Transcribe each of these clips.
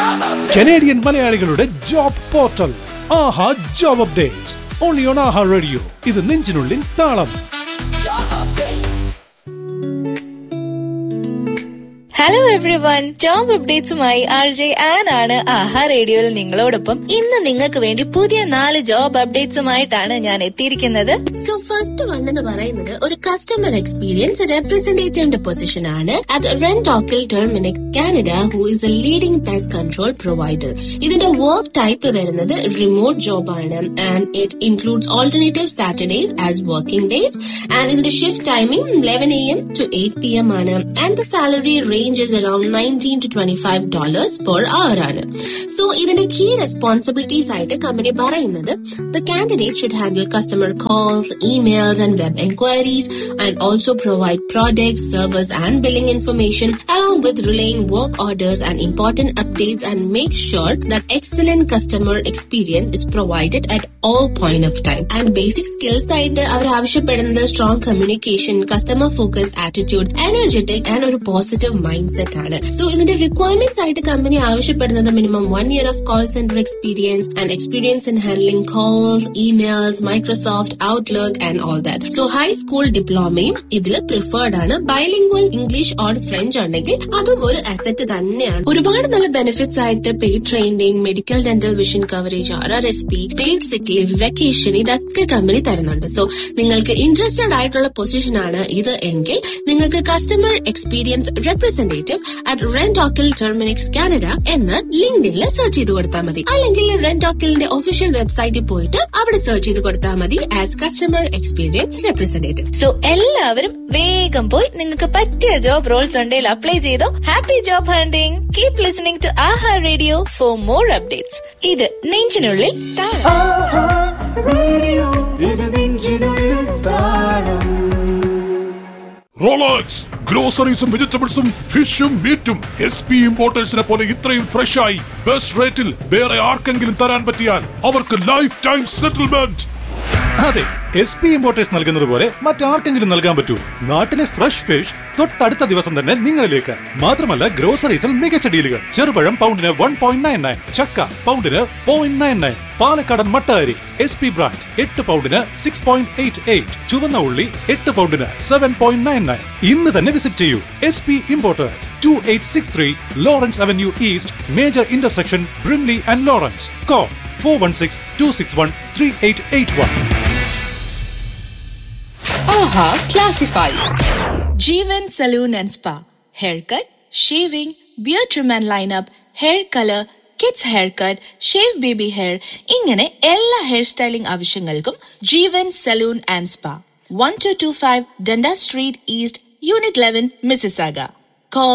Canadian മലയാളികളുടെ job portal Aaha job updates only on Aaha radio. ഇത് നെഞ്ചിനുള്ളിൽ താളം. Hello everyone, job അപ്ഡേറ്റ്സുമായി RJ an ആണ് ആഹാ റേഡിയോയിൽ നിങ്ങളോടൊപ്പം. ഇന്ന് നിങ്ങൾക്ക് വേണ്ടി പുതിയ 4 ജോബ് അപ്ഡേറ്റ്സുമായിട്ടാണ് ഞാൻ എത്തിയിരിക്കുന്നത്. സോ ഫസ്റ്റ് വൺ എന്ന് പറയുന്നത് ഒരു കസ്റ്റമർ എക്സ്പീരിയൻസ് റെപ്രസെന്റേറ്റീവിന്റെ പൊസിഷൻ ആണ് at റെന്റോക്കിൽ Terminix Canada, who is A leading pest control provider. ഇതിന്റെ വർക്ക് ടൈപ്പ് വരുന്നത് റിമോട്ട് ജോബ് ആണ് and it includes alternative Saturdays as working days and ഇതിന്റെ shift timing 11 AM to 8 PM ആണ് and the salary range is around $19 to $25 per hour ആണ്. So ഇതിന്റെ key responsibilities ആയിട്ട് company പറയുന്നത് the candidate should handle customer calls, emails and web enquiries and also provide products, service and billing information along with relaying work orders and important updates and make sure that excellent customer experience is provided at all point of time. And basic skills ആയിട്ട് അവർ ആവശ്യപ്പെടുന്നത് strong communication, customer focus attitude, energetic and ഒരു positive mindset ആണ്. So ഇതിന്റെ requirements ആയിട്ട് company ആവശ്യപ്പെടുന്നത് minimum 1 year of call center experience and experience in handling calls, emails, Microsoft, Outlook and all that. So high school diploma ഇതിൽ preferred ആണ്. Bilingual English or French ഉണ്ടെങ്കിൽ അതും ഒരു asset തന്നെയാണ്. ഒരുപാട് നല്ല ബെനിഫിറ്റ്സ് ആയിട്ട് paid training, medical dental vision coverage, RRSP, paid സിക്ക് ലീവ്, വെക്കേഷൻ ഇതൊക്കെ കമ്പനി തരുന്നുണ്ട്. സോ നിങ്ങൾക്ക് ഇൻട്രസ്റ്റഡ് ആയിട്ടുള്ള പൊസിഷൻ ആണ് ഇത് എങ്കിൽ നിങ്ങൾക്ക് customer experience representative at റെന്റോക്കിൽ Terminix Canada എന്ന് ലിങ്ക്ഡിനിൽ സെർച്ച് ചെയ്ത് കൊടുത്താൽ മതി. അല്ലെങ്കിൽ റെന്റോക്കിലിന്റെ ഒഫീഷ്യൽ വെബ്സൈറ്റിൽ പോയിട്ട് അവിടെ സെർച്ച് ചെയ്ത് കൊടുത്താൽ മതി as customer experience representative. So എല്ലാവരും വേഗം പോയി നിങ്ങൾക്ക് പറ്റിയ ജോബ് റോൾസ് ഉണ്ടെങ്കിൽ അപ്ലൈ ചെയ്തോ. Happy job hunting. Keep listening to Aaha radio for more updates. ഇത് നെഞ്ചിനുള്ളിൽ താളം. റോളക്സ് ഗ്രോസറീസും വെജിറ്റബിൾസും ഫിഷും മീറ്റും SP ഇമ്പോർട്ടേഴ്സിനെ പോലെ ഇത്രയും ഫ്രഷ് ആയി ബെസ്റ്റ് റേറ്റിൽ വേറെ ആർക്കെങ്കിലും തരാൻ പറ്റിയാൽ അവർക്ക് ലൈഫ് ടൈം സെറ്റിൽമെന്റ്. അതെ, SP ഇമ്പോർട്ടേഴ്സ് നൽകുന്നത് പോലെ മറ്റാർക്കെങ്കിലും നൽകാൻ പറ്റൂ. നാട്ടിലെ ഫ്രഷ് ഫിഷ് തൊട്ടടുത്ത ദിവസം തന്നെ നിങ്ങളിലേക്ക്. മാത്രമല്ല ഗ്രോസറീസിൽ മികച്ച ഡീലുകൾ. ചെറുപഴം പൗണ്ടിന് 1.99, ചക്ക പൗണ്ടിന് 0.99, പാലക്കാടൻ മട്ട അരി SP ബ്രാൻഡ് 8 പൗണ്ടിന് 6.88, ചുവന്ന ഉള്ളി 8 പൗണ്ടിന് 7.99. ഇന്ന് തന്നെ വിസിറ്റ് ചെയ്യൂ. SP importers, 2863 Lawrence avenue east, major intersection, Brimley and Lawrence. Call 416-261-3881. Aaha Classifieds. Jeevan salon and spa, hair cut, shaving, beer trim and lineup, hair colour, kids hair cut, shave baby hair, ഇങ്ങനെ എല്ലാ hair styling ആവശ്യങ്ങൾക്കും ജീവൻ salon and spa, 1225 Dundas Street East, Unit 11, Mississauga. Call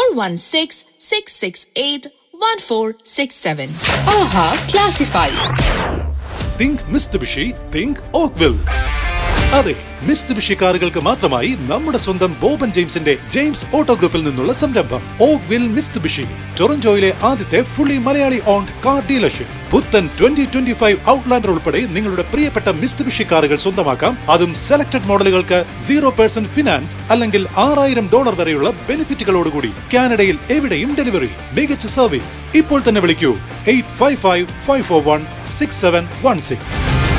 416-668-1467. Aaha Classifieds. Think Mitsubishi, think Oakville. അതെ, Mitsubishi കാറുകൾക്ക് മാത്രമായി നമ്മുടെ സ്വന്തം Boban ജെയിംസിന്റെ James auto ഗ്രൂപ്പിൽ നിന്നുള്ള സംരംഭം ഓക്വിൽ മിത്സുബിഷി, ടൊറന്റോയിലെ ആദ്യത്തെ fully Malayali owned car dealership. പുത്തൻ 2025 ഔട്ട്ലാൻഡർ ഉൾപ്പെടെ നിങ്ങളുടെ പ്രിയപ്പെട്ട മിത്സുബിഷി കാറുകൾ സ്വന്തമാക്കാം. അതും സെലക്ടഡ് മോഡലുകൾക്ക് 0% ഫിനാൻസ് അല്ലെങ്കിൽ $6,000 വരെയുള്ള ബെനിഫിറ്റുകളോടുകൂടി. കാനഡയിൽ എവിടെയും ഡെലിവറി, മികച്ച സർവീസ്. ഇപ്പോൾ തന്നെ വിളിക്കൂ 855-541-6716.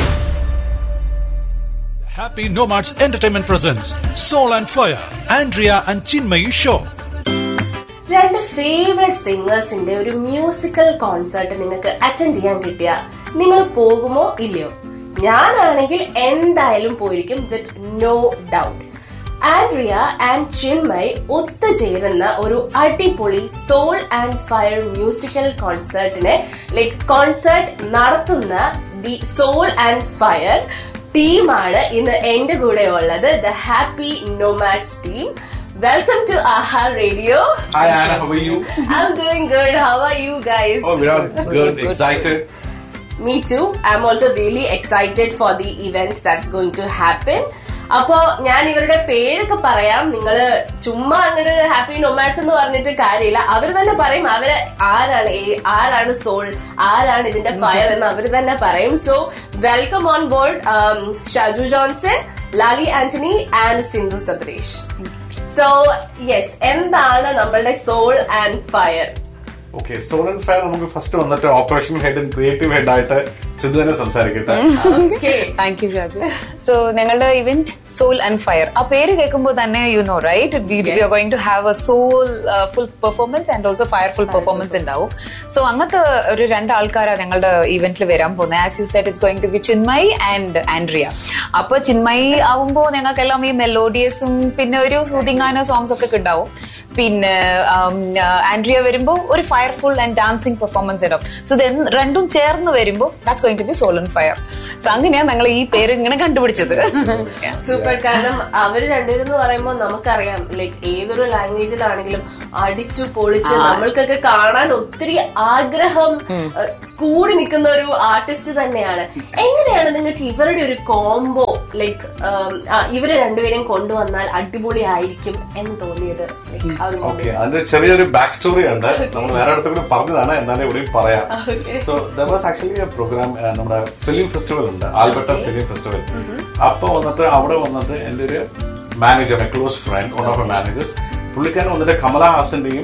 Happy Nomads Entertainment presents Soul and Fire, Andrea and Chinmayi show. രണ്ട് ഫേവറേറ്റ് സിംഗേഴ്സിന്റെ ഒരു മ്യൂസിക്കൽ കോൺസേർട്ട് നിങ്ങൾക്ക് അറ്റൻഡ് ചെയ്യാൻ കിട്ടിയ നിങ്ങൾ പോകുമോ ഇല്ലയോ? ഞാനാണെങ്കിൽ എന്തായാലും പോയിരിക്കും with no doubt. Andrea and Chinmay ഒത്തുചേരുന്ന ഒരു അടിപൊളി soul and fire musical കോൺസേർട്ടിനെ concert നടത്തുന്ന ദി സോൾ ആൻഡ് ഫയർ ടീമാണ് ഇന്ന് എന്റെ കൂടെ ഉള്ളത്. The happy nomads team. Welcome to AHA Radio. Hi Anna, how are you? I'm doing good. How are you guys? Oh, we are good. Excited. Me too. I'm also really excited for the event that's going to happen. അപ്പൊ ഞാൻ ഇവരുടെ പേരൊക്കെ പറയാം. നിങ്ങള് ചുമ്മാ അങ്ങോട്ട് happy nomads എന്ന് പറഞ്ഞിട്ട് കാര്യമില്ല. അവര് തന്നെ പറയും അവര് ആരാണ് സോൾ, ആരാണ് ഇതിന്റെ ഫയർ എന്ന് അവര് തന്നെ പറയും. So welcome on board Shaju Johnson, Lali Antony and Sindhu സബ്രീഷ്. So yes, എന്താണ് നമ്മളുടെ soul and fire? Okay, soul and fire നമുക്ക് ഫസ്റ്റ് വന്നിട്ട് operation head and creative head ആയിട്ട് സിദ്ധു തന്നെ സംസാരിക്കട്ടെ. Thank you Raju. സോ ഞങ്ങളുടെ ഇവന്റ് സോൾ ആൻഡ് ഫയർ, ആ പേര് കേൾക്കുമ്പോൾ തന്നെ you know right, V are going to have A soul full performance and also fire full performance ഉണ്ടാവും. സോ അങ്ങനത്തെ ഒരു 2 ആൾക്കാരാണ് ഞങ്ങളുടെ ഇവന്റിൽ വരാൻ പോകുന്നത്. As you said, it's going to B Chinmayi and Andrea. അപ്പൊ ചിന്മയി ആവുമ്പോൾ ഞങ്ങൾക്കെല്ലാം ഈ മെലോഡിയസും പിന്നെ ഒരു സൂതിങ്ങാന സോങ്സ് ഒക്കെ ഉണ്ടാവും. പിന്നെ ആൻഡ്രിയ വരുമ്പോൾ ഒരു ഫയർഫുൾ ആൻഡ് ഡാൻസിങ് പെർഫോമൻസ് ഇടും. സോ ഇത് രണ്ടും ചേർന്ന് വരുമ്പോൾ that's going to B soul and fire. So അങ്ങനെയാണ് ഞങ്ങൾ ഈ പേര് ഇങ്ങനെ കണ്ടുപിടിച്ചത്. സൂപ്പർ. കാരണം അവര് രണ്ടുപേരും എന്ന് പറയുമ്പോൾ നമുക്കറിയാം, ലൈക്ക് ഏതൊരു ലാംഗ്വേജിലാണെങ്കിലും അടിച്ചു പൊളിച്ച് നമ്മൾക്കൊക്കെ കാണാൻ ഒത്തിരി ആഗ്രഹം കൂടി നിൽക്കുന്ന ഒരു ആർട്ടിസ്റ്റ് തന്നെയാണ്. എങ്ങനെയാണ് നിങ്ങൾക്ക് ഇവരുടെ ഒരു കോംബോ, ലൈക്ക് ഇവരെ രണ്ടുപേരെയും കൊണ്ടുവന്നാൽ അടിപൊളി ആയിരിക്കും എന്ന് തോന്നിയത്? അതിന്റെ ചെറിയൊരു ബാക്ക് സ്റ്റോറി ഉണ്ട്, നമ്മൾ വേറെ അടുത്ത് കൂടി പറഞ്ഞതാണ്, എന്നാലും ഇവിടെയും പറയാം. So there was actually A programme, നമ്മുടെ ഫിലിം ഫെസ്റ്റിവൽ ഉണ്ട്, ആൽബർട്ട ഫിലിം ഫെസ്റ്റിവൽ. അപ്പൊ വന്നിട്ട് അവിടെ വന്നിട്ട് എന്റെ ഒരു manager, A close friend, one of A managers, പുള്ളിക്കാരൻ വന്നിട്ട് കമലഹാസന്റെയും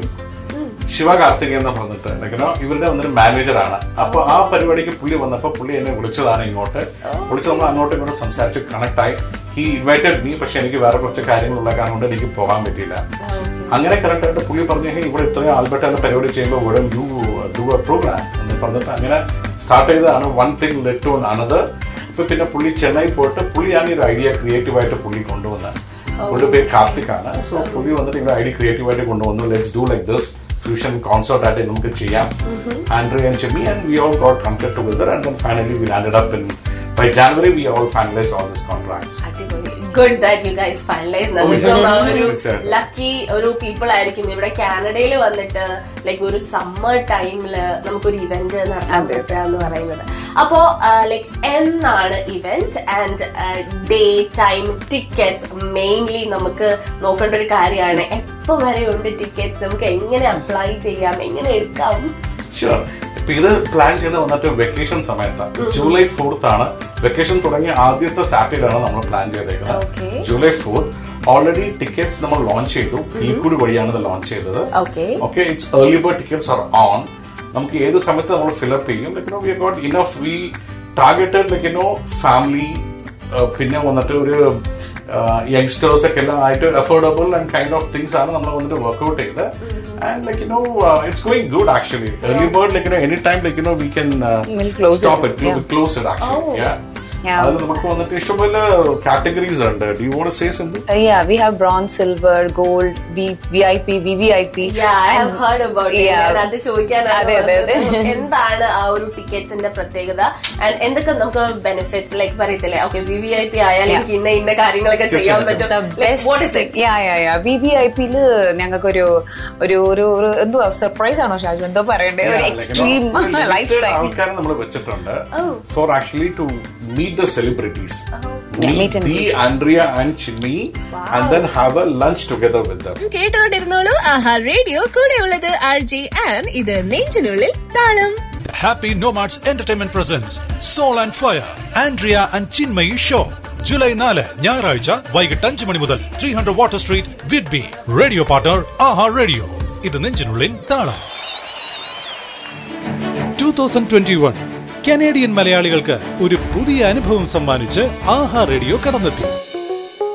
ശിവ കാർത്തിക് എന്ന് പറഞ്ഞിട്ട് ഇവരുടെ വന്നൊരു മാനേജറാണ്. അപ്പൊ ആ പരിപാടിക്ക് പുള്ളി വന്നപ്പോ പുള്ളി എന്നെ വിളിച്ചതാണ് ഇങ്ങോട്ട്. വിളിച്ച് നമ്മൾ അങ്ങോട്ടും ഇങ്ങോട്ടും സംസാരിച്ച് കണക്ട് ആയി. ഹി ഇൻവൈറ്റഡ് മീ, പക്ഷെ എനിക്ക് വേറെ കുറച്ച് കാര്യങ്ങളുള്ള കാരണം കൊണ്ട് എനിക്ക് പോകാൻ പറ്റിയില്ല. അങ്ങനെ കറക്റ്റ് ആയിട്ട് പുള്ളി പറഞ്ഞു, ഇവിടെ ഇത്രയും ആൽബർട്ട പരിപാടി ചെയ്യുമ്പോൾ യു ഡു എ പ്രോഗ്രാം എന്ന് പറഞ്ഞിട്ട് അങ്ങനെ സ്റ്റാർട്ട് ചെയ്തതാണ്. One thing led to another. ഇപ്പൊ പിന്നെ പുള്ളി ചെന്നൈ പോയിട്ട് പുള്ളിയാണ് ഈ ഒരു ഐഡിയ ക്രിയേറ്റീവായിട്ട് പുള്ളി കൊണ്ടുവന്നത്. പുള്ളി പേര് കാർത്തിക് ആണ്. സോ പുള്ളി വന്നിട്ട് ഇങ്ങനെ ഐഡിയ ക്രിയേറ്റീവായിട്ട് കൊണ്ടുവന്നു. Let's do like this fusion concert ആയിട്ട് നമുക്ക് ചെയ്യാം. ആൻഡ്രിയ ആൻഡ് ചിമ്മി and we all got committed together and then finally we landed up in, by January we all finalized all these contracts. Good that you guys finalized. നമുക്കും ഒരു lucky ഒരു people ആയിരിക്കും ഇവിടെ കാനഡയിൽ വന്നിട്ട് ലൈക്ക് ഒരു summer ടൈമില് നമുക്കൊരു ഇവന്റ് നടത്താൻ പറ്റുക എന്ന് പറയുന്നത്. അപ്പോ ലൈക്ക് എന്നാണ് event and day time, tickets mainly നമുക്ക് നോക്കേണ്ട ഒരു കാര്യമാണ്. എപ്പോ വരെ ഉണ്ട് ടിക്കറ്റ്സ്, നമുക്ക് എങ്ങനെ അപ്ലൈ ചെയ്യാം, എങ്ങനെ എടുക്കാം? ഷുവർ. ഇപ്പൊ ഇത് പ്ലാൻ ചെയ്ത് വന്നിട്ട് വെക്കേഷൻ സമയത്താണ്. ജൂലൈ 4th ആണ് വെക്കേഷൻ തുടങ്ങിയ ആദ്യത്തെ സാറ്റർഡേ ആണ് നമ്മൾ പ്ലാൻ ചെയ്തേക്കുന്നത്. ജൂലൈ 4th ഓൾറെഡി ടിക്കറ്റ്സ് നമ്മൾ ലോഞ്ച് ചെയ്തു. ഈക്കൂടി വഴിയാണ് ഇത് ലോഞ്ച് ചെയ്തത്. Okay, it's early bird tickets R on. നമുക്ക് ഏത് സമയത്ത് നമ്മൾ ഫിലപ്പ് ചെയ്യും. Like we got enough, V targeted like family, പിന്നെ വന്നിട്ട് ഒരു യങ്സ്റ്റേഴ്സ് ഒക്കെ എല്ലാം ആയിട്ട് affordable and kind of things ആണ് നമ്മൾ വന്നിട്ട് വർക്ക്ഔട്ട് ചെയ്തത്. And like it's going good actually. Early bird, like anytime, like we can stop it. We'll close it actually. അതിൽ നമുക്ക് വന്നിട്ട് ഇഷ്ടംപോലെ കാറ്റഗറീസ് ഉണ്ട്. Do you want to say something? Yeah, we have bronze, silver, gold, VIP, VVIP. Yeah, I have heard about it. അത് ചോദിക്കാനാണ് എന്താണ് ആ ഒരു ടിക്കറ്റ്സിന്റെ പ്രത്യേകത ആൻഡ് എന്തൊക്കെ നമുക്ക് ബെനിഫിറ്റ്സ്, ലൈക്ക് പറയത്തില്ലേ, ഓക്കെ VVIP ആയാൽ എനിക്ക് ഇന്ന കാര്യങ്ങളൊക്കെ ചെയ്യാൻ പറ്റും. What is it? VVIPയില് ഞങ്ങൾക്ക് ഒരു എന്തുവാ സർപ്രൈസ് ആണോ ഷാജു, എന്തോ പറയണ്ടേ, ഒരു എക്സ്ട്രീം ലൈഫ് ടൈം ആൾക്കാരെ നമ്മൾ വെച്ചിട്ടുണ്ട് four actually to meet the celebrities. Meet the Andrea and Chinni and then have a lunch together with them. കേട്ടോണ്ടിരുന്നോളൂ Aaha radio, കൂടെയുള്ളത് RJ and ഇത് നെഞ്ചിനുള്ളിൽ താളം. Happy Nomads Entertainment presents Soul and Fire, Andrea and Chinmayi Show. July 4 ഞായറാഴ്ച വൈകിട്ട് 5 മണി മുതൽ 300 water street, Whidbey. Radio partner ആഹാ radio. ഇത് നെഞ്ചിനുള്ളിൽ താളം. 2021 കനേഡിയൻ മലയാളികൾക്ക് ഒരു പുതിയ അനുഭവം സമ്മാനിച്ച് ആഹാ റേഡിയോ കടന്നെത്തി.